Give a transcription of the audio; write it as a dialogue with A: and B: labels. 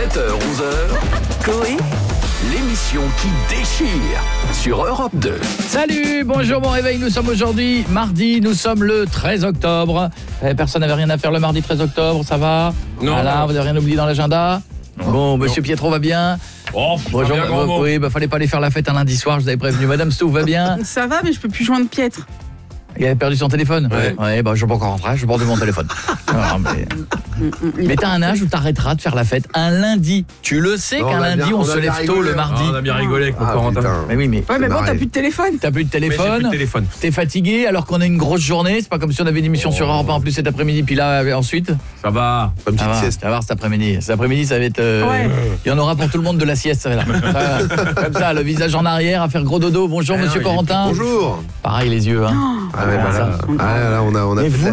A: 7h-11h,
B: Coé,
A: l'émission qui déchire sur Europe 2.
C: Salut, bonjour, bon réveil, nous sommes aujourd'hui mardi, nous sommes le 13 octobre. Personne n'avait rien à faire le mardi 13 octobre, ça va?
D: Non.
C: Voilà, vous n'avez rien oublié dans l'agenda? Bon, monsieur Pietro va bien?
D: Oh,
C: Bonjour,
D: bien grand mot.
C: oui, fallait pas aller faire la fête un lundi soir, je vous avais prévenu. Madame Stouff va bien?
B: ça va, mais je peux plus joindre Pietre.
C: Il avait perdu son téléphone?
D: Ouais.
C: Je vais pas encore rentrer, je porte mon téléphone. Non, mais t'as un âge où t'arrêteras de faire la fête un lundi. Tu le sais
E: Non,
C: qu'un
E: on a
C: lundi,
E: bien-
C: on
E: on
C: se
E: a
C: lève
E: bien
C: tôt
E: rigolé.
C: le mardi.
D: On a bien rigolé avec mon Corentin.
C: Mais oui, mais
B: Ouais, mais bon,
E: Marrez.
B: t'as plus de téléphone.
C: t'as plus de
D: Mais j'ai
C: téléphone,
D: plus de téléphone.
C: t'es fatigué alors qu'on a une grosse journée. C'est pas comme si on avait une émission sur Europe 1 en plus cet après-midi, puis là ensuite.
D: Ça va.
E: Pas une
C: Ça
E: petite
C: va,
E: sieste.
C: tu vas voir cet après-midi. Cet après-midi, ça va être...
B: Ouais.
C: Il y en aura pour tout le monde de la sieste, ça va là. Comme ça, le visage en arrière, à faire gros dodo. Bonjour,
D: Ah non,
C: monsieur
D: il est
C: Corentin.
E: Bonjour.
C: Pareil, les yeux. Hein.
E: Ah ouais, bah là,
C: ça.
E: là, on a
C: Mais
E: fait
C: vous